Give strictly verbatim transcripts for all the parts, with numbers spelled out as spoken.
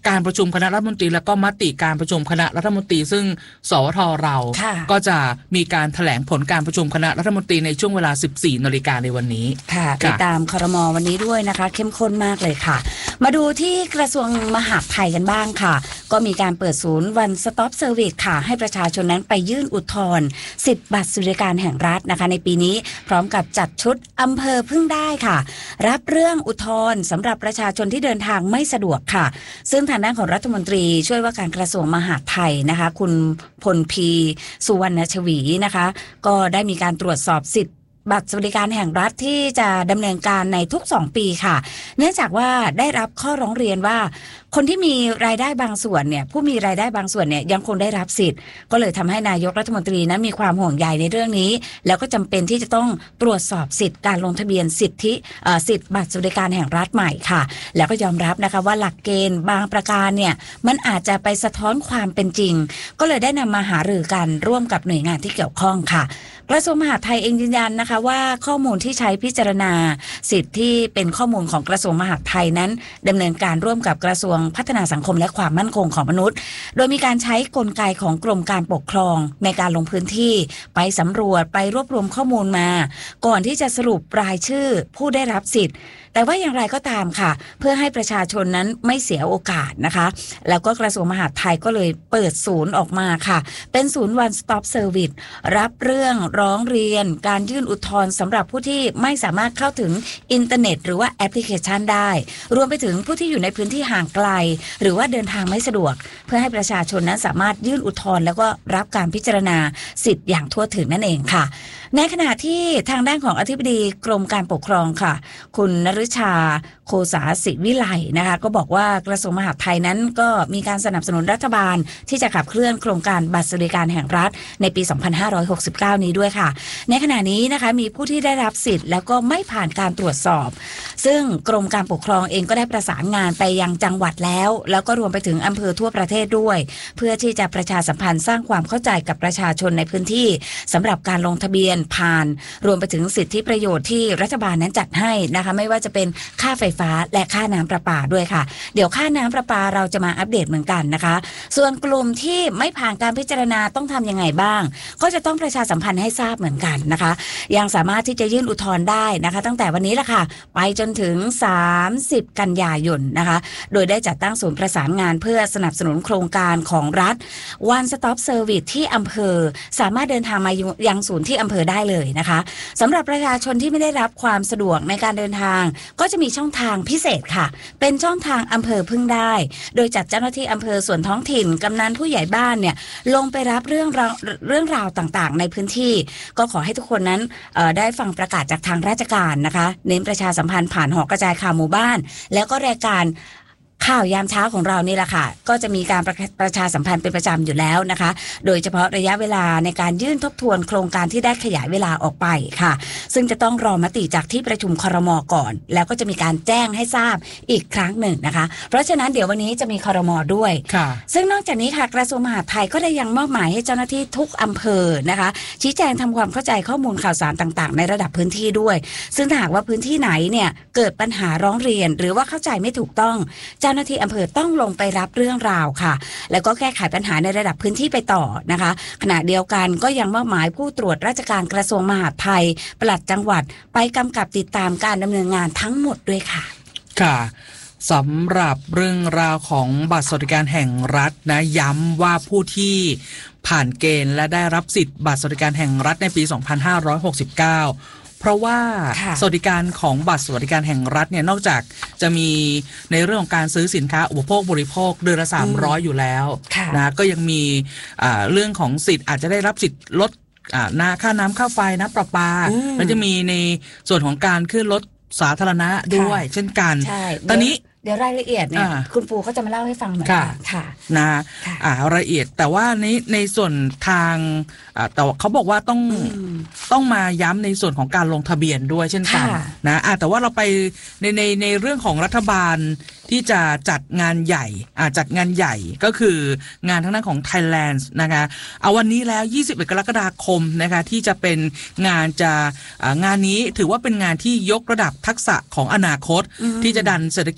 การประชุมคณะรัฐมนตรีแล้วก็มติการประชุมคณะรัฐมนตรีซึ่งสวทเราก็จะมีการแถลงผลการประชุมคณะรัฐมนตรีในช่วงเวลา สิบสี่นาฬิกาในวันนี้ค่ะติดตามครม.วันนี้ด้วยนะคะเข้มข้นมากเลยค่ะมาดูที่กระทรวงมหาดไทยกันบ้างค่ะก็มีการเปิดศูนย์ One Stop Service ค่ะให้ประชาชนนั้นไปยื่นอุทธรณ์สิทธิบัตรสวัสดิการแห่งรัฐนะคะในปีนี้พร้อมกับจัดชุดอำเภอพึ่งได้ค่ะรับเรื่องอุทธรณ์สำหรับประชาชนที่เดินทางไม่สะดวกค่ะซึ่งทางด้านของรัฐมนตรีช่วยว่าการกระทรวงมหาดไทยนะคะคุณพลพีสุวรรณชวีนะคะก็ได้มีการตรวจสอบสิทธิบัตรสวัสดิการแห่งรัฐที่จะดำเนินการในทุกสองปีค่ะเนื่องจากว่าได้รับข้อร้องเรียนว่าคนที่มีรายได้บางส่วนเนี่ยผู้มีรายได้บางส่วนเนี่ยยังคงได้รับสิทธิ์ก็เลยทำให้นายกรัฐมนตรีนั้นมีความห่วงใยในเรื่องนี้แล้วก็จำเป็นที่จะต้องตรวจสอบสิทธิ์การลงทะเบียนสิทธิสิทธิ์บัตรสวัสดิการแห่งรัฐใหม่ค่ะแล้วก็ยอมรับนะคะว่าหลักเกณฑ์บางประการเนี่ยมันอาจจะไปสะท้อนความเป็นจริงก็เลยได้นำมาหารือกันร่วมกับหน่วยงานที่เกี่ยวข้องค่ะกระทรวงมหาดไทยเองยืนยันนะคะว่าข้อมูลที่ใช้พิจารณาสิทธิ์ที่เป็นข้อมูลของกระทรวงมหาดไทยนั้นดำเนินการร่วมกับกระทรวงพัฒนาสังคมและความมั่นคงของมนุษย์โดยมีการใช้กลไกของกรมการปกครองในการลงพื้นที่ไปสำรวจไปรวบรวมข้อมูลมาก่อนที่จะสรุปรายชื่อผู้ได้รับสิทธิ์แต่ว่าอย่างไรก็ตามค่ะเพื่อให้ประชาชนนั้นไม่เสียโอกาสนะคะแล้วก็กระทรวงมหาดไทยก็เลยเปิดศูนย์ออกมาค่ะเป็นศูนย์ One Stop Service รับเรื่องร้องเรียนการยื่นอุทธรณ์สำหรับผู้ที่ไม่สามารถเข้าถึงอินเทอร์เน็ตหรือว่าแอปพลิเคชันได้รวมไปถึงผู้ที่อยู่ในพื้นที่ห่างไกลหรือว่าเดินทางไม่สะดวกเพื่อให้ประชาชนนั้นสามารถยื่นอุทธรณ์แล้วก็รับการพิจารณาสิทธิ์อย่างทั่วถึงนั่นเองค่ะในขณะที่ทางด้านของอธิบดีกรมการปกครองค่ะคุณนฤชาโคสาศิวิไลนะคะก็บอกว่ากระทรวงมหาดไทยนั้นก็มีการสนับสนุนรัฐบาลที่จะขับเคลื่อนโครงการบัตรสวัสดิการแห่งรัฐในปีสองพันห้าร้อยหกสิบเก้านี้ด้วยค่ะในขณะนี้นะคะมีผู้ที่ได้รับสิทธิ์แล้วก็ไม่ผ่านการตรวจสอบซึ่งกรมการปกครองเองก็ได้ประสานงานไปยังจังหวัดแล้วแล้วก็รวมไปถึงอำเภอทั่วประเทศด้วยเพื่อที่จะประชาสัมพันธ์สร้างความเข้าใจกับประชาชนในพื้นที่สำหรับการลงทะเบียนผ่านรวมไปถึงสิทธิประโยชน์ที่รัฐบาลนั้นจัดให้นะคะไม่ว่าจะเป็นค่าไฟฟ้าและค่าน้ำประปาด้วยค่ะเดี๋ยวค่าน้ำประปาเราจะมาอัปเดตเหมือนกันนะคะส่วนกลุ่มที่ไม่ผ่านการพิจารณาต้องทำยังไงบ้างก็จะต้องประชาสัมพันธ์ให้ทราบเหมือนกันนะคะยังสามารถที่จะยื่นอุทธรณ์ได้นะคะตั้งแต่วันนี้แหละค่ะไปจนถึงสามสิบกันยายนนะคะโดยได้จัดตั้งศูนย์ประสานงานเพื่อสนับสนุนโครงการของรัฐ One Stop Service ที่อำเภอสามารถเดินทางมายังศูนย์ที่อำเภอได้เลยนะคะสำหรับประชาชนที่ไม่ได้รับความสะดวกในการเดินทางก็จะมีช่องทางพิเศษค่ะเป็นช่องทางอำเภอพึ่งได้โดยจัดเจ้าหน้าที่อำเภอส่วนท้องถิ่นกำนันผู้ใหญ่บ้านเนี่ยลงไปรับเรื่องราวเรื่องราวต่างๆในพื้นที่ก็ขอให้ทุกคนนั้นได้ฟังประกาศจากทางราชการนะคะเน้นประชาสัมพันธ์ผ่านหอกระจายข่าวหมู่บ้านแล้วก็รายการข่าวยามเช้าของเรานี่แหละค่ะก็จะมีการประประชาสัมพันธ์เป็นประจำอยู่แล้วนะคะโดยเฉพาะระยะเวลาในการยื่นทบทวนโครงการที่ได้ขยายเวลาออกไปค่ะซึ่งจะต้องรอมติจากที่ประชุมครม.ก่อนแล้วก็จะมีการแจ้งให้ทราบอีกครั้งหนึ่งนะคะเพราะฉะนั้นเดี๋ยววันนี้จะมีครม.ด้วยซึ่งนอกจากนี้ค่ะกระทรวงมหาดไทยก็ได้ยังมอบหมายให้เจ้าหน้าที่ทุกอำเภอนะคะชี้แจงทำความเข้าใจข้อมูลข่าวสารต่างๆในระดับพื้นที่ด้วยซึ่งถ้าหากว่าพื้นที่ไหนเนี่ยเกิดปัญหาร้องเรียนหรือว่าเข้าใจไม่ถูกต้องเจ้าหน้าที่อำเภอต้องลงไปรับเรื่องราวค่ะแล้วก็แก้ไขปัญหาในระดับพื้นที่ไปต่อนะคะขณะเดียวกันก็ยังมอบหมายผู้ตรวจราชการกระทรวงมหาดไทยปลัดจังหวัดไปกำกับติดตามการดำเนินงานทั้งหมดด้วยค่ะค่ะสำหรับเรื่องราวของบัตรสวัสดิการแห่งรัฐนะย้ำว่าผู้ที่ผ่านเกณฑ์และได้รับสิทธิ์บัตรสวัสดิการแห่งรัฐในปีสองพันห้าร้อยหกสิบเก้าเพราะว่าสวัสดิการของบัตรสวัสดิการแห่งรัฐเนี่ยนอกจากจะมีในเรื่องของการซื้อสินค้าอุปโภคบริโภคเดือนละสามร้อยอยู่แล้วนะก็ยังมีเรื่องของสิทธิ์อาจจะได้รับสิทธิ์ลดนาค่าน้ำค่าไฟน้ำประปาแล้วจะมีในส่วนของการขึ้นรถสาธารณะด้วยเช่นกันตอนนี้เดี๋ยวรายละเอียดเนี่ยคุณปูเขาจะมาเล่าให้ฟังเหมือนกันค่ะนะอ่ารายละเอียดแต่ว่าในในส่วนทางแต่เขาบอกว่าต้องต้องมาย้ำในส่วนของการลงทะเบียนด้วยเช่นกันนะแต่ว่าเราไปในในในเรื่องของรัฐบาลที่จะจัดงานใหญ่จัดงานใหญ่ก็คืองานทั้งนั้นของ Thailand นะคะเอาวันนี้แล้วยี่สิบเอ็ดกรกฎาคมนะคะที่จะเป็นงานจะงานนี้ถือว่าเป็นงานที่ยกระดับทักษะของอนาคตที่จะดันเศรษฐกิจ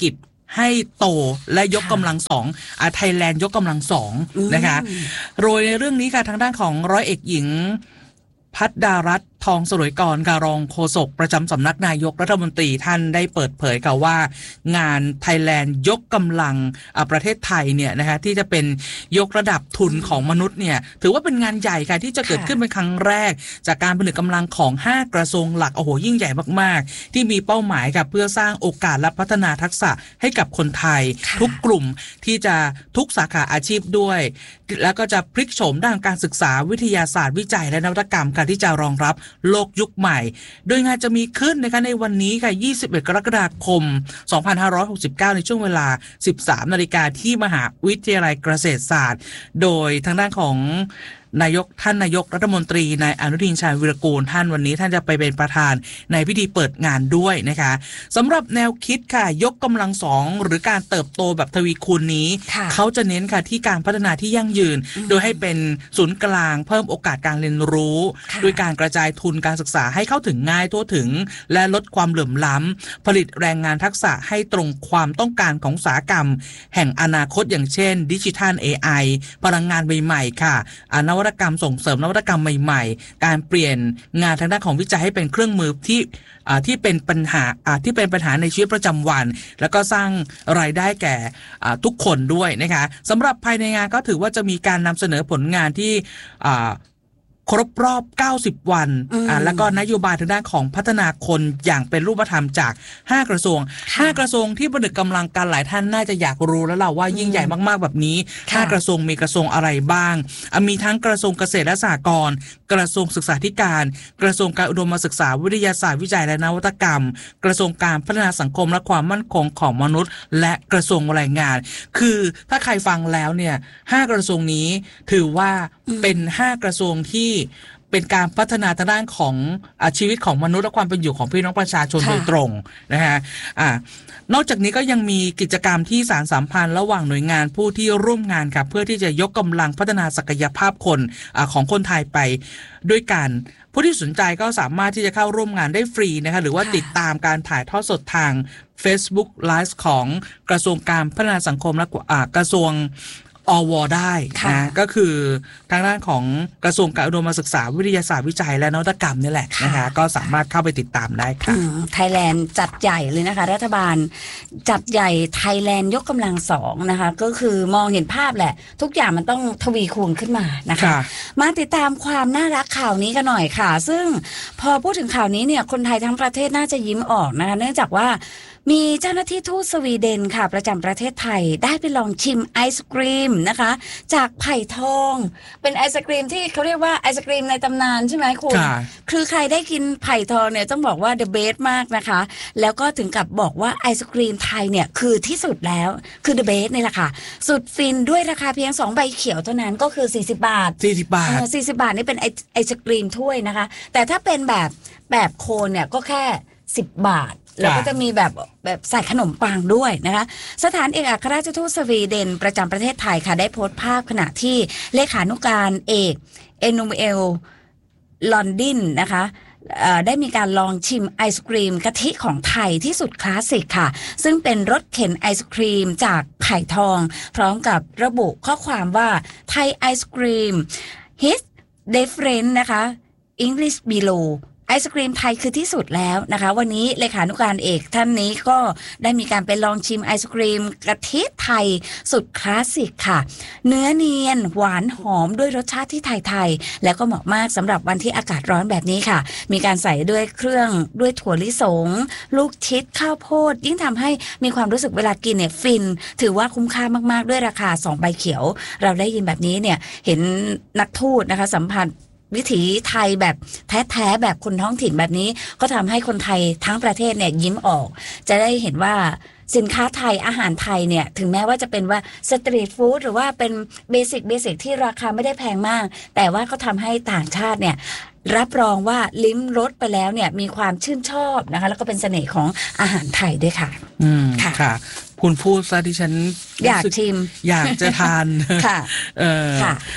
ให้โตและยกกำลังสองอ่าไทยแลนด์ยกกำลังสองนะคะโดยในเรื่องนี้ค่ะทางด้านของร้อยเอกหญิงพัฒดารัตน์ทองสรวยกรการองโฆษกประจำสำนักนายกรัฐมนตรีท่านได้เปิดเผยค่ะว่างานไทยแลนด์ยกกำลังประเทศไทยเนี่ยนะคะที่จะเป็นยกระดับทุนของมนุษย์เนี่ยถือว่าเป็นงานใหญ่ค่ะที่จะเกิดขึ้นเป็นครั้งแรกจากการผนึกกำลังของห้ากระทรวงหลักโอ้โหยิ่งใหญ่มากๆที่มีเป้าหมายค่ะเพื่อสร้างโอกาสและพัฒนาทักษะให้กับคนไทยทุกกลุ่มที่จะทุกสาขาอาชีพด้วยแล้วก็จะพลิกโฉมด้านการศึกษาวิทยาศาสตร์วิจัยและนวัตกรรมค่ะที่จะรองรับโลกยุคใหม่โดยงานจะมีขึ้นนะคะในวันนี้ค่ะยี่สิบเอ็ดกรกฎาคมสองพันห้าร้อยหกสิบเก้าในช่วงเวลา สิบสามนาฬิกาที่มหาวิทยาลัยเกษตรศาสตร์โดยทางด้านของนายกท่านนายกรัฐมนตรีนายอนุทินชาญวิรากูลท่านวันนี้ท่านจะไปเป็นประธานในพิธีเปิดงานด้วยนะคะสำหรับแนวคิดค่ะยกกำลังสองหรือการเติบโตแบบทวีคูณนี้เขาจะเน้นค่ะที่การพัฒนาที่ยั่งยืนโดยให้เป็นศูนย์กลางเพิ่มโอกาสการเรียนรู้ด้วยการกระจายทุนการศึกษาให้เข้าถึงง่ายทั่วถึงและลดความเหลื่อมล้ำผลิตแรงงานทักษะให้ตรงความต้องการของอุตสาหกรรมแห่งอนาคตอย่างเช่นดิจิทัล เอ ไอ พลังงานใหม่ๆค่ะนวัตกรรมส่งเสริมนวัตกรรมใหม่ๆการเปลี่ยนงานทางด้านของวิจัยให้เป็นเครื่องมือที่ที่เป็นปัญหาที่เป็นปัญหาในชีวิตประจำวันแล้วก็สร้างรายได้แก่ทุกคนด้วยนะคะสำหรับภายในงานก็ถือว่าจะมีการนำเสนอผลงานที่ครบรอบเก้าสิบวันอ่าแล้วก็นโยบายทางด้านของพัฒนาคนอย่างเป็นรูปธรรมจากห้ากระทรวงห้ากระทรวงที่ผนึกกำลังกันหลายท่านน่าจะอยากรู้แล้วล่ะว่ายิ่งใหญ่มากๆแบบนี้ห้ากระทรวงมีกระทรวงอะไรบ้างมีทั้งกระทรวงเกษตรและสหกรณ์กระทรวงศึกษาธิการกระทรวงการอุดมศึกษาวิทยาศาสตร์วิจัยและนวัตกรรมกระทรวงการพัฒนาสังคมและความมั่นคงของมนุษย์และกระทรวงแรงงานคือถ้าใครฟังแล้วเนี่ยห้ากระทรวงนี้ถือว่าเป็นห้ากระทรวงที่เป็นการพัฒนาทางด้านของชีวิตของมนุษย์และความเป็นอยู่ของพี่น้องประชาชนโดยตรงนะฮะอ่านอกจากนี้ก็ยังมีกิจกรรมที่สานสัมพันธ์ระหว่างหน่วยงานผู้ที่ร่วมงานครับเพื่อที่จะยกกำลังพัฒนาศักยภาพคนอของคนไทยไปด้วยกันผู้ที่สนใจก็สามารถที่จะเข้าร่วมงานได้ฟรีนะคะหรือว่าติดตามการถ่ายทอดสดทาง Facebook Live ของกระทรวงการพัฒนาสังคมและกระทรวงอว.ได้นะก็คือทางด้านของกระทรวงการอุดมศึกษาวิทยาศาสตร์วิจัยและนวัตกรรมนี่แหละนะคะก็สามารถเข้าไปติดตามได้ค่ะไทยแลนด์จัดใหญ่เลยนะคะรัฐบาลจัดใหญ่ไทยแลนด์ยกกำลังสองนะคะก็คือมองเห็นภาพแหละทุกอย่างมันต้องทวีคูณขึ้นมานะคะมาติดตามความน่ารักข่าวนี้กันหน่อยค่ะซึ่งพอพูดถึงข่าวนี้เนี่ยคนไทยทั้งประเทศน่าจะยิ้มออกนะคะเนื่องจากว่ามีเจ้าหน้าที่ทูตสวีเดนค่ะประจำประเทศไทยได้ไปลองชิมไอศกรีมนะคะจากไผ่ทองเป็นไอศกรีมที่เขาเรียกว่าไอศกรีมในตำนานใช่ไหมคุณคือใครได้กินไผ่ทองเนี่ยต้องบอกว่าเดอะเบสมากนะคะแล้วก็ถึงกับบอกว่าไอศกรีมไทยเนี่ยคือที่สุดแล้วคือเดอะเบสนี่แหละค่ะสุดฟินด้วยราคาเพียงสองใบเขียวเท่านั้นก็คือสี่สิบบาทสี่สิบบาทสี่สิบบาทนี่เป็นไอไอศกรีมถ้วยนะคะแต่ถ้าเป็นแบบแบบโคนเนี่ยก็แค่สิบบาทแล้วก็จะมีแบบแบบใส่ขนมปังด้วยนะคะสถานเอกอัครราชทูตสวีเดนประจำประเทศไทยค่ะได้โพสต์ภาพขณะที่เลขานุการเอกเอนูเอลลอนดินนะคะได้มีการลองชิมไอศกรีมกะทิของไทยที่สุดคลาสสิกค่ะซึ่งเป็นรถเข็นไอศกรีมจากไผ่ทองพร้อมกับระบุข้อความว่าไทยไอศกรีม his different นะคะ English belowไอศกรีมไทยคือที่สุดแล้วนะคะวันนี้เลขานุการเอกท่านนี้ก็ได้มีการไปลองชิมไอศกรีมกะทิไทยสุดคลาสสิกค่ะเนื้อเนียนหวานหอมด้วยรสชาติที่ไทยๆแล้วก็เหมาะมากสำหรับวันที่อากาศร้อนแบบนี้ค่ะมีการใส่ด้วยเครื่องด้วยถั่วลิสงลูกชิดข้าวโพดยิ่งทำให้มีความรู้สึกเวลากินเนี่ยฟินถือว่าคุ้มค่ามากๆด้วยราคาสองใบเขียวเราได้ยินแบบนี้เนี่ยเห็นนักทูตนะคะสัมพันธ์วิถีไทยแบบแท้ๆแบบคนท้องถิ่นแบบนี้ก็ทำให้คนไทยทั้งประเทศเนี่ยยิ้มออกจะได้เห็นว่าสินค้าไทยอาหารไทยเนี่ยถึงแม้ว่าจะเป็นว่าสตรีทฟู้ดหรือว่าเป็นเบสิกเบสิกที่ราคาไม่ได้แพงมากแต่ว่าก็ทำให้ต่างชาติเนี่ยรับรองว่าลิ้มรสไปแล้วเนี่ยมีความชื่นชอบนะคะแล้วก็เป็นเสน่ห์ของอาหารไทยด้วยค่ะอืมค่ะคุณพูดซะดิฉันอยากชิมอยากจะทานค่ะเออ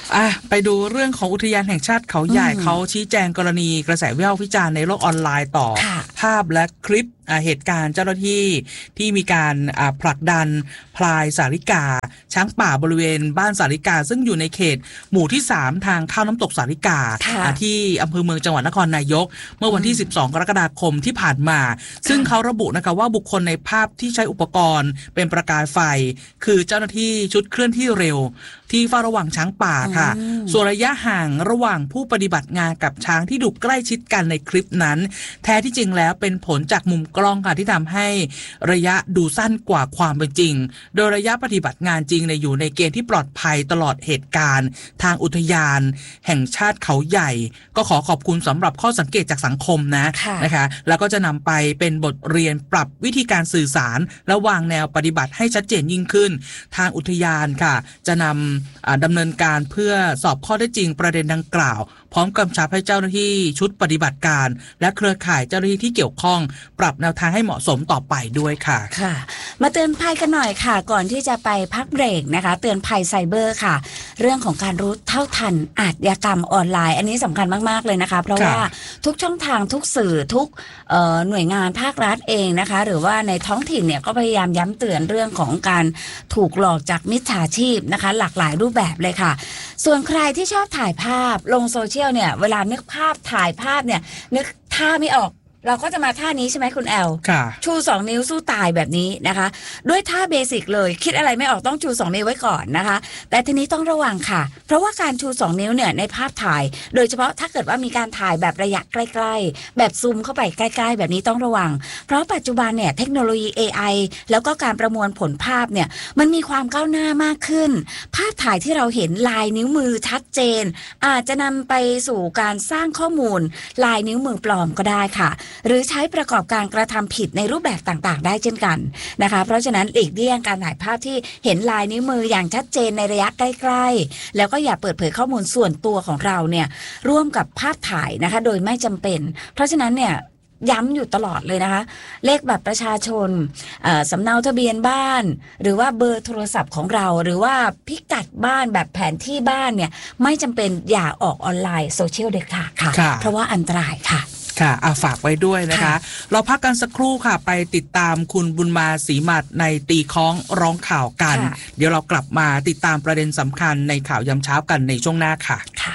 อ่ะไปดูเรื่องของอุทยานแห่งชาติเขาใหญ่เขาชี้แจงกรณีกระแสวิพากษ์วิจารณ์ในโลกออนไลน์ต่อภาพและคลิปเหตุการณ์เจ้าหน้าที่ที่มีการผลักดันพลายสาริกาช้างป่าบริเวณบ้านสาริกาซึ่งอยู่ในเขตหมู่ที่สามทางเข้าน้ำตกสาริกาที่อำเภอเมืองจังหวัดนครนายกเมื่อวันที่สิบสองกรกฎาคมที่ผ่านมาซึ่งเขาระบุนะคะว่าบุคคลในภาพที่ใช้อุปกรณ์เป็นประกายไฟคือเจ้าหน้าที่ชุดเคลื่อนที่เร็วที่เฝ้าระวังช้างป่าค่ะส่วนระยะห่างระหว่างผู้ปฏิบัติงานกับช้างที่ดูใกล้ชิดกันในคลิปนั้นแท้ที่จริงแล้วเป็นผลจากมุมกล้องค่ะที่ทำให้ระยะดูสั้นกว่าความเป็นจริงโดยระยะปฏิบัติงานจริงในอยู่ในเกณฑ์ที่ปลอดภัยตลอดเหตุการณ์ทางอุทยานแห่งชาติเขาใหญ่ก็ขอขอบคุณสำหรับข้อสังเกตจากสังคมนะนะคะแล้วก็จะนำไปเป็นบทเรียนปรับวิธีการสื่อสารและวางแนวปฏิบัติให้ชัดเจนยิ่งขึ้นทางอุทยานค่ะจะนำดำเนินการเพื่อสอบข้อเท็จจริงประเด็นดังกล่าวพร้อมกำชับให้เจ้าหน้าที่ชุดปฏิบัติการและเครือข่ายเจ้าหน้าที่ที่เกี่ยวข้องปรับแนวทางให้เหมาะสมต่อไปด้วยค่ะค่ะมาเตือนภัยกันหน่อยค่ะก่อนที่จะไปพักเบรกนะคะเตือนภัยไซเบอร์ค่ะเรื่องของการรู้เท่าทันอาชญากรรมออนไลน์อันนี้สำคัญมากๆเลยนะคะเพราะว่าทุกช่องทางทุกสื่อทุกหน่วยงานภาครัฐเองนะคะหรือว่าในท้องถิ่นเนี่ยก็พยายามย้ำเตือนเรื่องของการถูกหลอกจากมิจฉาชีพนะคะหลากหลายรูปแบบเลยค่ะส่วนใครที่ชอบถ่ายภาพลงโซเชียลเนี่ยเวลานึกภาพถ่ายภาพเนี่ยนึกท่าไม่ออกเราก็จะมาท่านี้ใช่ไหมคุณแอลชูสองนิ้วสู้ตายแบบนี้นะคะด้วยท่าเบสิกเลยคิดอะไรไม่ออกต้องชูสองนิ้วไว้ก่อนนะคะแต่ทีนี้ต้องระวังค่ะเพราะว่าการชูสองนิ้วเนี่ยในภาพถ่ายโดยเฉพาะถ้าเกิดว่ามีการถ่ายแบบระยะใกล้ๆแบบซูมเข้าไปใกล้ๆแบบนี้ต้องระวังเพราะปัจจุบันเนี่ยเทคโนโลยี เอ ไอ แล้วก็การประมวลผลภาพเนี่ยมันมีความก้าวหน้ามากขึ้นภาพถ่ายที่เราเห็นลายนิ้วมือชัดเจนอาจจะนำไปสู่การสร้างข้อมูลลายนิ้วมือปลอมก็ได้ค่ะหรือใช้ประกอบการกระทำผิดในรูปแบบต่างๆได้เช่นกันนะคะเพราะฉะนั้นหลีกเลี่ยงการถ่ายภาพที่เห็นลายนิ้วมืออย่างชัดเจนในระยะใกล้ๆแล้วก็อย่าเปิดเผยข้อมูลส่วนตัวของเราเนี่ยร่วมกับภาพถ่ายนะคะโดยไม่จำเป็นเพราะฉะนั้นเนี่ยย้ำอยู่ตลอดเลยนะคะเลขบัตรประชาชนสำเนาทะเบียนบ้านหรือว่าเบอร์โทรศัพท์ของเราหรือว่าพิกัดบ้านแบบแผนที่บ้านเนี่ยไม่จำเป็นอย่าออกออนไลน์โซเชียลเด็ดขาดค่ะเพราะว่าอันตรายค่ะค่ะอ่ะฝากไว้ด้วยนะคะเราพักกันสักครู่ค่ะไปติดตามคุณบุญมาศรีหมัดในตีค้องร้องข่าวกันเดี๋ยวเรากลับมาติดตามประเด็นสำคัญในข่าวยามเช้ากันในช่วงหน้าค่ะค่ะ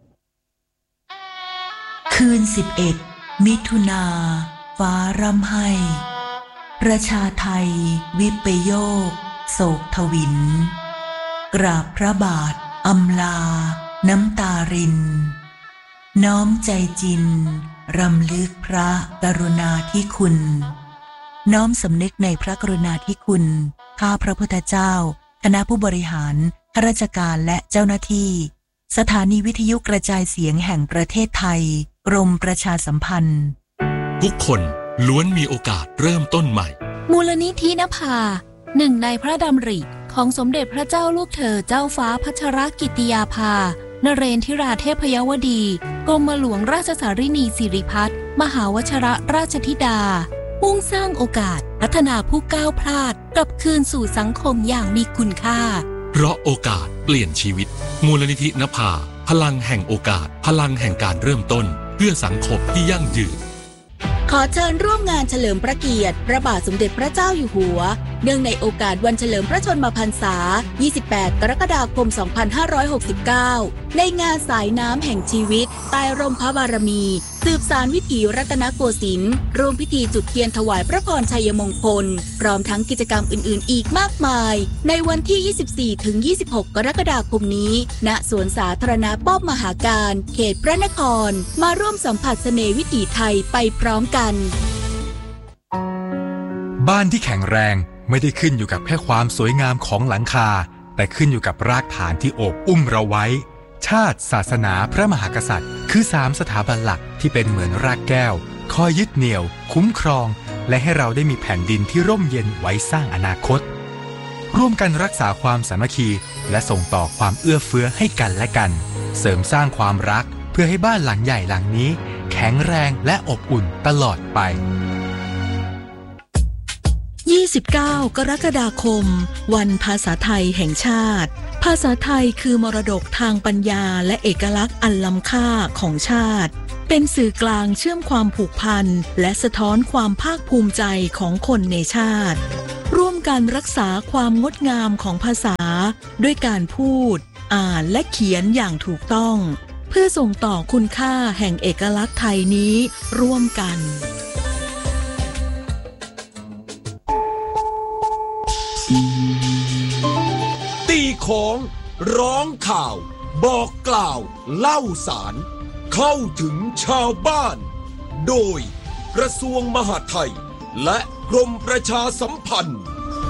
คืนสิบเอ็ดมิถุนาฟ้าร่ำไห้ประชาไทยวิปโยคโศกทวินกราบพระบาทอำลาน้ำตารินน้อมใจจินรำลึกพระกรุณาธิคุณน้อมสำนึกในพระกรุณาธิคุณข้าพระพุทธเจ้าคณะผู้บริหารข้าราชการและเจ้าหน้าที่สถานีวิทยุกระจายเสียงแห่งประเทศไทยกรมประชาสัมพันธ์ทุกคนล้วนมีโอกาสเริ่มต้นใหม่มูลนิธินภาหนึ่งในพระดำริของสมเด็จพระเจ้าลูกเธอเจ้าฟ้าพัชรกิติยาภานเรนทิราเทพยวดีกรมหลวงราชสารินีสิริพัฒน์มหาวชรราชธิดามุ่งสร้างโอกาสพัฒนาผู้ก้าวพลาดกลับคืนสู่สังคมอย่างมีคุณค่าเพราะโอกาสเปลี่ยนชีวิตมูลนิธินภาพลังแห่งโอกาสพลังแห่งการเริ่มต้นเพื่อสังคมที่ยั่งยืนขอเชิญร่วมงานเฉลิมพระเกียรติพระบาทสมเด็จพระเจ้าอยู่หัวเนื่องในโอกาสวันเฉลิมพระชนมพรรษายี่สิบแปดกรกฎาคมสองพันห้าร้อยหกสิบเก้าในงานสายน้ำแห่งชีวิตใต้ร่มพระบารมีสืบสานวิถีรัตนโกสินทร์ร่วมพิธีจุดเทียนถวายพระพรชัยมงคลพร้อมทั้งกิจกรรมอื่นๆอีกมากมายในวันที่ ยี่สิบสี่ถึงยี่สิบหก กรกฎาคมนี้ณสวนสาธารณะป้อมมหาการเขตพระนครมาร่วมสัมผัสเสน่ห์วิถีไทยไปพร้อมกันบ้านที่แข็งแรงไม่ได้ขึ้นอยู่กับแค่ความสวยงามของหลังคาแต่ขึ้นอยู่กับรากฐานที่โอบอุ้มเราไว้ชาติศาสนาพระมหากษัตริย์คือสามสถาบันหลักที่เป็นเหมือนรากแก้วคอยยึดเหนี่ยวคุ้มครองและให้เราได้มีแผ่นดินที่ร่มเย็นไว้สร้างอนาคตร่วมกันรักษาความสามัคคีและส่งต่อความเอื้อเฟื้อให้กันและกันเสริมสร้างความรักเพื่อให้บ้านหลังใหญ่หลังนี้แข็งแรงและอบอุ่นตลอดไปยี่สิบสิบเก้า กรกฎาคมวันภาษาไทยแห่งชาติภาษาไทยคือมรดกทางปัญญาและเอกลักษณ์อันล้ำค่าของชาติเป็นสื่อกลางเชื่อมความผูกพันและสะท้อนความภาคภูมิใจของคนในชาติร่วมกันรักษาความงดงามของภาษาด้วยการพูดอ่านและเขียนอย่างถูกต้องเพื่อส่งต่อคุณค่าแห่งเอกลักษณ์ไทยนี้ร่วมกันตีของร้องข่าวบอกกล่าวเล่าสารเข้าถึงชาวบ้านโดยกระทรวงมหาดไทยและกรมประชาสัมพันธ์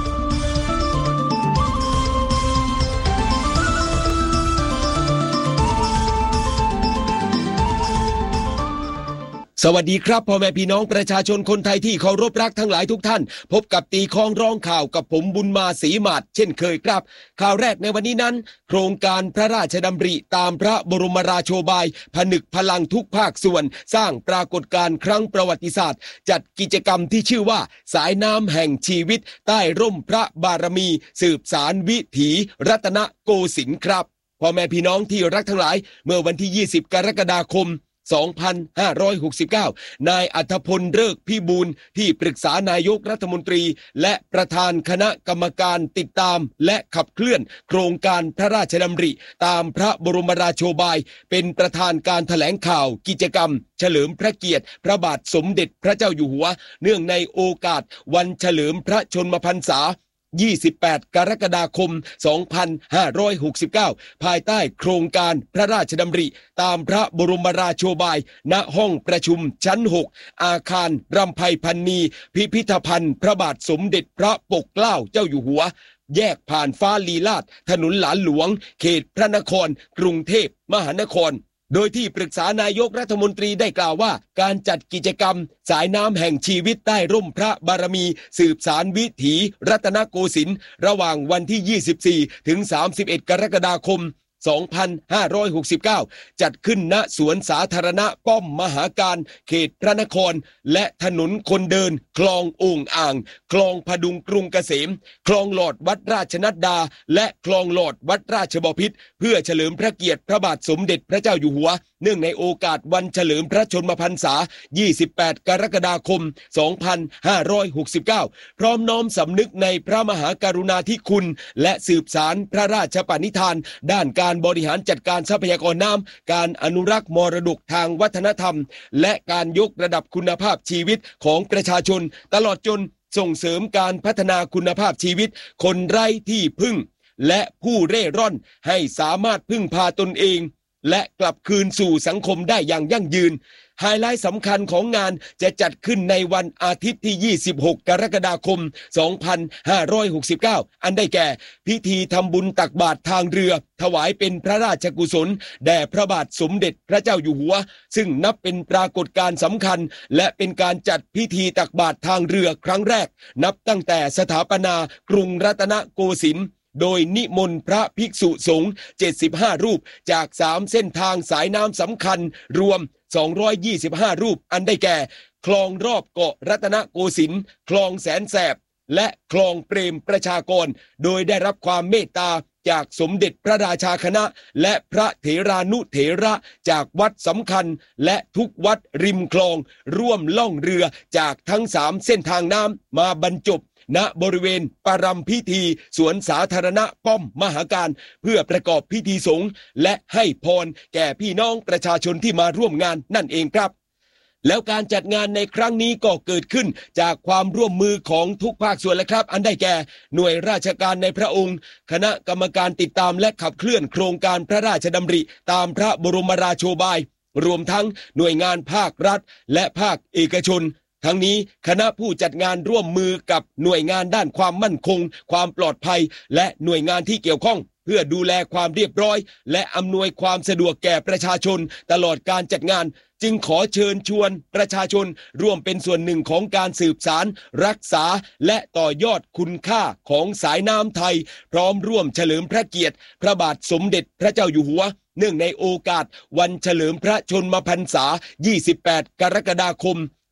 สวัสดีครับพ่อแม่พี่น้องประชาชนคนไทยที่เคารพรักทั้งหลายทุกท่านพบกับตีคล้องร้องข่าวกับผมบุญมาศรีหมาดเช่นเคยครับข่าวแรกในวันนี้นั้นโครงการพระราชดำริตามพระบรมราโชบายผนึกพลังทุกภาคส่วนสร้างปรากฏการณ์ครั้งประวัติศาสตร์จัดกิจกรรมที่ชื่อว่าสายน้ำแห่งชีวิตใต้ร่มพระบารมีสืบสารวิถีรัตนโกสินทร์ครับพ่อแม่พี่น้องที่รักทั้งหลายเมื่อวันที่ยี่สิบกรกฎาคมสองพันห้าร้อยหกสิบเก้านายอัธพลฤกษ์พิบูลที่ปรึกษานายกรัฐมนตรีและประธานคณะกรรมการติดตามและขับเคลื่อนโครงการพระราชดำริตามพระบรมราโชบายเป็นประธานการแถลงข่าวกิจกรรมเฉลิมพระเกียรติพระบาทสมเด็จพระเจ้าอยู่หัวเนื่องในโอกาสวันเฉลิมพระชนมพรรษายี่สิบแปดกรกฎาคมสองพันห้าร้อยหกสิบเก้าภายใต้โครงการพระราชดำริตามพระบรมราโชบายณห้องประชุมชั้นหกอาคารรำไพพรรณีพิพิธภัณฑ์พระบาทสมเด็จพระปกเกล้าเจ้าอยู่หัวแยกผ่านฟ้าลีลาศถนนหลานหลวงเขตพระนครกรุงเทพมหานครโดยที่ปรึกษานายกรัฐมนตรีได้กล่าวว่าการจัดกิจกรรมสายน้ำแห่งชีวิตใต้ร่มพระบารมีสืบสารวิถีรัตนโกสินทร์ระหว่างวันที่ยี่สิบสี่ถึงสามสิบเอ็ดกรกฎาคมสองพันห้าร้อยหกสิบเก้าจัดขึ้นณสวนสาธารณะป้อมมหาการเขตพระนครและถนนคนเดินคลองโอ่งอ่างคลองพดุงกรุงเกษมคลองหลอดวัดราชนัดดาและคลองหลอดวัดราชบพิตรเพื่อเฉลิมพระเกียรติพระบาทสมเด็จพระเจ้าอยู่หัวเนื่องในโอกาสวันเฉลิมพระชนมพรรษายี่สิบแปดกรกฎาคมสองพันห้าร้อยหกสิบเก้าพร้อมน้อมสำนึกในพระมหากรุณาธิคุณและสืบสารพระราชปณิธานด้านการบริหารจัดการทรัพยากรน้ำการอนุรักษ์มรดกทางวัฒนธรรมและการยกระดับคุณภาพชีวิตของประชาชนตลอดจนส่งเสริมการพัฒนาคุณภาพชีวิตคนไร้ที่พึ่งและผู้เร่ร่อนให้สามารถพึ่งพาตนเองและกลับคืนสู่สังคมได้อย่างยั่งยืนไฮไลท์สำคัญของงานจะจัดขึ้นในวันอาทิตย์ที่ยี่สิบหกกรกฎาคมสองพันห้าร้อยหกสิบเก้าอันได้แก่พิธีทำบุญตักบาตรทางเรือถวายเป็นพระราชกุศลแด่พระบาทสมเด็จพระเจ้าอยู่หัวซึ่งนับเป็นปรากฏการณ์สำคัญและเป็นการจัดพิธีตักบาตรทางเรือครั้งแรกนับตั้งแต่สถาปนากรุงรัตนโกสินทร์โดยนิมนต์พระภิกษุสงฆ์เจ็ดสิบห้ารูปจากสามเส้นทางสายน้ำสำคัญรวมสองร้อยยี่สิบห้ารูปอันได้แก่คลองรอบเกาะรัตนโกสินทร์คลองแสนแสบและคลองเปรมประชากรโดยได้รับความเมตตาจากสมเด็จพระราชาคณะและพระเถรานุเถระจากวัดสำคัญและทุกวัดริมคลองร่วมล่องเรือจากทั้งสามเส้นทางน้ำมาบรรจบณบริเวณปรำพิธีสวนสาธารณะป้อมมหาการเพื่อประกอบพิธีสงฆ์และให้พรแก่พี่น้องประชาชนที่มาร่วมงานนั่นเองครับแล้วการจัดงานในครั้งนี้ก็เกิดขึ้นจากความร่วมมือของทุกภาคส่วนและครับอันได้แก่หน่วยราชการในพระองค์คณะกรรมการติดตามและขับเคลื่อนโครงการพระราชดำริตามพระบรมราโชบายรวมทั้งหน่วยงานภาครัฐและภาคเอกชนทั้งนี้คณะผู้จัดงานร่วมมือกับหน่วยงานด้านความมั่นคงความปลอดภัยและหน่วยงานที่เกี่ยวข้องเพื่อดูแลความเรียบร้อยและอำนวยความสะดวกแก่ประชาชนตลอดการจัดงานจึงขอเชิญชวนประชาชนร่วมเป็นส่วนหนึ่งของการสืบสารรักษาและต่อยอดคุณค่าของสายน้ำไทยพร้อมร่วมเฉลิมพระเกียรติพระบาทสมเด็จพระเจ้าอยู่หัวเนื่องในโอกาสวันเฉลิมพระชนมพรรษายี่สิบแปดกรกฎาคม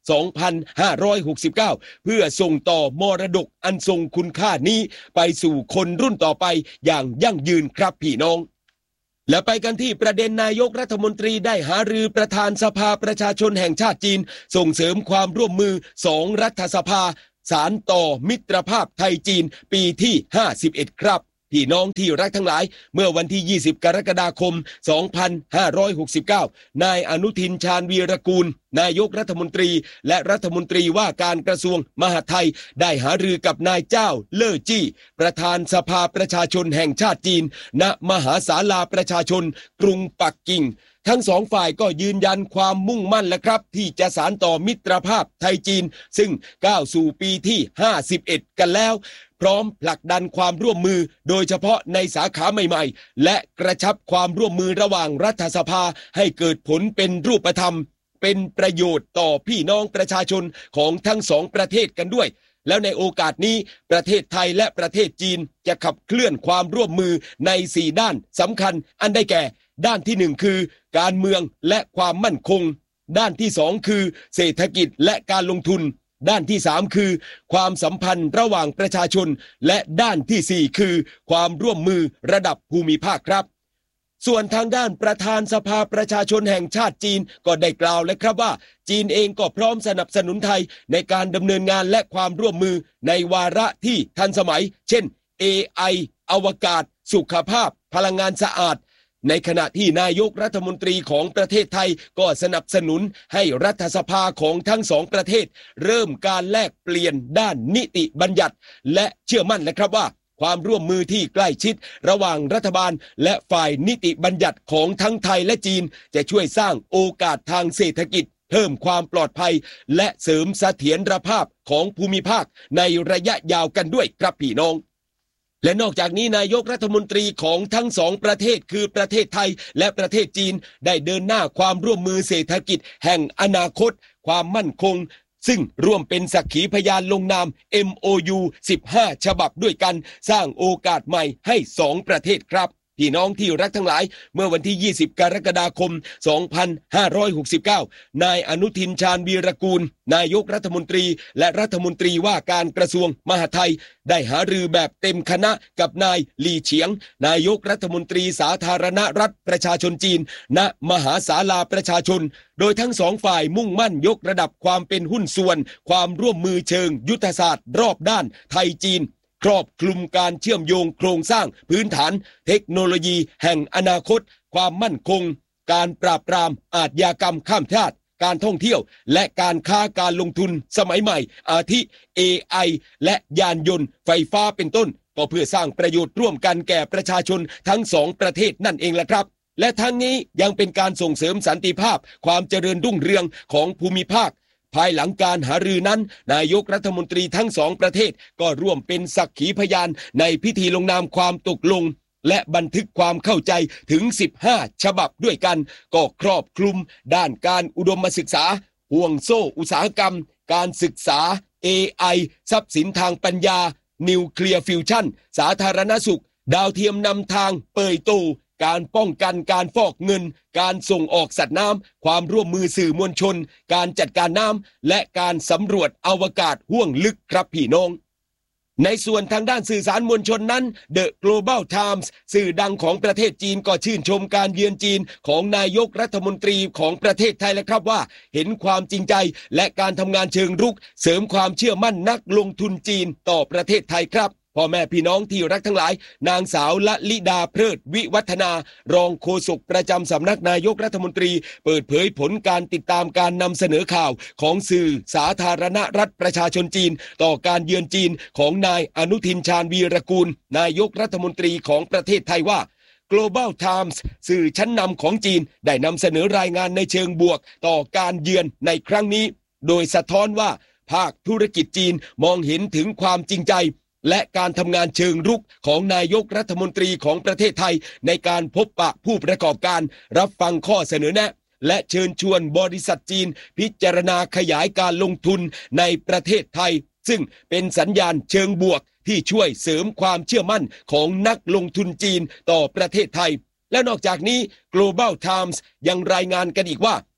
สองพันห้าร้อยหกสิบเก้า เพื่อส่งต่อมรดกอันทรงคุณค่านี้ไปสู่คนรุ่นต่อไปอย่างยั่งยืนครับพี่น้องและไปกันที่ประเด็นนายกรัฐมนตรีได้หารือประธานสภาประชาชนแห่งชาติจีนส่งเสริมความร่วมมือสองรัฐสภาสานต่อมิตรภาพไทยจีนปีที่ห้าสิบเอ็ดครับพี่น้องที่รักทั้งหลายเมื่อวันที่ยี่สิบกรกฎาคมสองพันห้าร้อยหกสิบเก้านายอนุทินชาญวีรกูลนายกรัฐมนตรีและรัฐมนตรีว่าการกระทรวงมหาดไทยได้หารือกับนายเจ้าเล่อจี้ประธานสภาประชาชนแห่งชาติจีนณมหาศาลาประชาชนกรุงปักกิ่งทั้งสองฝ่ายก็ยืนยันความมุ่งมั่นและครับที่จะสานต่อมิตรภาพไทยจีนซึ่งก้าวสู่ปีที่ห้าสิบเอ็ดกันแล้วพร้อมผลักดันความร่วมมือโดยเฉพาะในสาขาใหม่ๆและกระชับความร่วมมือระหว่างรัฐสภาให้เกิดผลเป็นรูปธรรมเป็นประโยชน์ต่อพี่น้องประชาชนของทั้งสองประเทศกันด้วยแล้วในโอกาสนี้ประเทศไทยและประเทศจีนจะขับเคลื่อนความร่วมมือในสี่ด้านสำคัญอันได้แก่ด้านที่หนึ่งคือการเมืองและความมั่นคงด้านที่สองคือเศรษฐกิจและการลงทุนด้านที่สามคือความสัมพันธ์ระหว่างประชาชนและด้านที่สี่คือความร่วมมือระดับภูมิภาคครับส่วนทางด้านประธานสภาประชาชนแห่งชาติจีนก็ได้กล่าวแล้วครับว่าจีนเองก็พร้อมสนับสนุนไทยในการดำเนินงานและความร่วมมือในวาระที่ทันสมัยเช่น เอ ไอ อวกาศสุขภาพพลังงานสะอาดในขณะที่นายกรัฐมนตรีของประเทศไทยก็สนับสนุนให้รัฐสภาของทั้งสองประเทศเริ่มการแลกเปลี่ยนด้านนิติบัญญัติและเชื่อมั่นนะครับว่าความร่วมมือที่ใกล้ชิดระหว่างรัฐบาลและฝ่ายนิติบัญญัติของทั้งไทยและจีนจะช่วยสร้างโอกาสทางเศรษฐกิจเพิ่มความปลอดภัยและเสริมเสถียรภาพของภูมิภาคในระยะยาวกันด้วยครับพี่น้องและนอกจากนี้นายกรัฐมนตรีของทั้งสองประเทศคือประเทศไทยและประเทศจีนได้เดินหน้าความร่วมมือเศรษฐกิจแห่งอนาคตความมั่นคงซึ่งร่วมเป็นสักขีพยานลงนาม เอ็ม โอ ยู สิบห้า ฉบับด้วยกันสร้างโอกาสใหม่ให้สองประเทศครับพี่น้องที่รักทั้งหลายเมื่อวันที่ยี่สิบกรกฎาคมสองพันห้าร้อยหกสิบเก้านายอนุทินชาญวีรกูลนายกรัฐมนตรีและรัฐมนตรีว่าการกระทรวงมหาดไทยได้หารือแบบเต็มคณะกับนายหลี่เฉียงนายกรัฐมนตรีสาธารณรัฐประชาชนจีนณมหาศาลาประชาชนโดยทั้งสองฝ่ายมุ่งมั่นยกระดับความเป็นหุ้นส่วนความร่วมมือเชิงยุทธศาสตร์รอบด้านไทยจีนครอบคลุมการเชื่อมโยงโครงสร้างพื้นฐานเทคโนโลยีแห่งอนาคตความมั่นคงการปราบปรามอาชญากรรมข้ามชาติการท่องเที่ยวและการค้าการลงทุนสมัยใหม่อาทิ เอ ไอ และยานยนต์ไฟฟ้าเป็นต้นก็เพื่อสร้างประโยชน์ร่วมกันแก่ประชาชนทั้งสองประเทศนั่นเองแหละครับและทั้งนี้ยังเป็นการส่งเสริมสันติภาพความเจริญรุ่งเรืองของภูมิภาคภายหลังการหารือนั้นนายกรัฐมนตรีทั้งสองประเทศก็ร่วมเป็นสักขีพยานในพิธีลงนามความตกลงและบันทึกความเข้าใจถึงสิบห้าฉบับด้วยกันก็ครอบคลุมด้านการอุดมศึกษาห่วงโซ่อุตสาหกรรมการศึกษา เอ ไอ ทรัพย์สินทางปัญญานิวเคลียร์ฟิวชั่นสาธารณสุขดาวเทียมนำทางเปยโตการป้องกันการฟอกเงินการส่งออกสัตว์น้ำความร่วมมือสื่อมวลชนการจัดการน้ำและการสำรวจอวกาศห้วงลึกครับพี่น้องในส่วนทางด้านสื่อสารมวลชนนั้น The Global Times สื่อดังของประเทศจีนก็ชื่นชมการเยือนจีนของนายกรัฐมนตรีของประเทศไทยและครับว่าเห็นความจริงใจและการทำงานเชิงรุกเสริมความเชื่อมั่นนักลงทุนจีนต่อประเทศไทยครับพ่อแม่พี่น้องที่รักทั้งหลายนางสาวละลิดาเพลิดวิวัฒนารองโฆษกประจำสำนักนายกรัฐมนตรีเปิดเผยผลการติดตามการนำเสนอข่าวของสื่อสาธารณรัฐประชาชนจีนต่อการเยือนจีนของนายอนุทินชาญวีรกูลนายกรัฐมนตรีของประเทศไทยว่า Global Times สื่อชั้นนำของจีนได้นำเสนอรายงานในเชิงบวกต่อการเยือนในครั้งนี้โดยสะท้อนว่าภาคธุรกิจจีนมองเห็นถึงความจริงใจและการทำงานเชิงรุกของนายกรัฐมนตรีของประเทศไทยในการพบปะผู้ประกอบการรับฟังข้อเสนอแนะและเชิญชวนบริษัทจีนพิจารณาขยายการลงทุนในประเทศไทยซึ่งเป็นสัญญาณเชิงบวกที่ช่วยเสริมความเชื่อมั่นของนักลงทุนจีนต่อประเทศไทยและนอกจากนี้ Global Times ยังรายงานกันอีกว่า